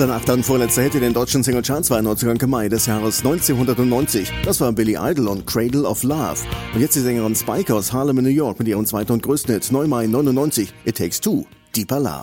Sein achter und vorletzter Hit in den deutschen Singlecharts war 19. Mai des Jahres 1990. Das war Billy Idol und Cradle of Love. Und jetzt die Sängerin Spike aus Harlem in New York mit ihrem zweiten und größten Hit, 9. Mai 99, It Takes Two, Deeper Love.